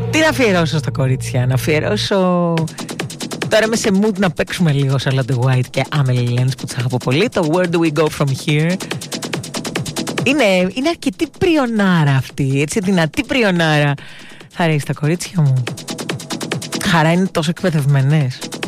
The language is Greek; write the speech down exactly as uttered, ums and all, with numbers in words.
Τι να αφιερώσω στα κορίτσια? Να αφιερώσω... Τώρα είμαι σε mood να παίξουμε λίγο Charlotte White και Amelie Lenz που τις αγαπώ πολύ. Το Where Do We Go From Here. Είναι, είναι αρκετή πριονάρα αυτή, έτσι, δυνατή πριονάρα. Θα αρέσει τα κορίτσια μου. Χαρά, είναι τόσο εκπαιδευμένες.